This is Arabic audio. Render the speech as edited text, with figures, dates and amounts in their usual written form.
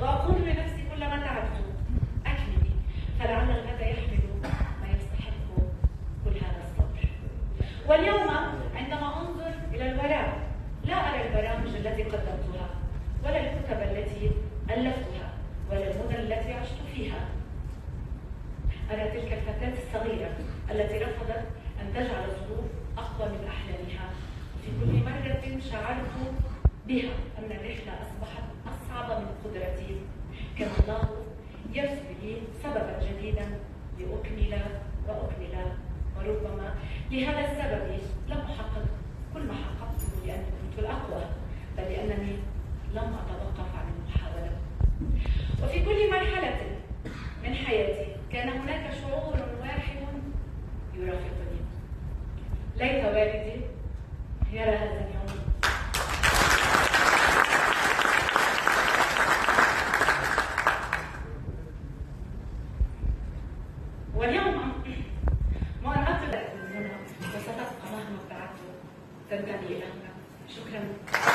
وأقول لنفسي كلما تعبت أكملي، فلعل الغد يحمل ما يستحق كل هذا الصبر. واليوم عندما أنظر إلى الوراء لا أرى البرامج التي قدمتها، ولا الكتب التي ألفتها، ولا المدن التي عشت فيها. أرى تلك الفتاة الصغيرة التي رفضت أن تجعل الظروف أقوى من أحلامها. في كل مرة شعرت بها أن الرحلة أصبحت أصعب من قدرتي. كان الله يرسل لي سببا جديدا لأكمل وأكمل، وربما لهذا السبب لم أحقق كل ما حققته لأني كنت الأقوى، بل لأنني لم أتوقف عن المحاولة. وفي كل مرحلة من حياتي كان هناك شعور واحد يرافقني. ليت والدي يرى هذا اليوم. واليوم مؤنقة من هنا وستبقى مهما ابتعدت تنتمي إلى هنا. شكرا.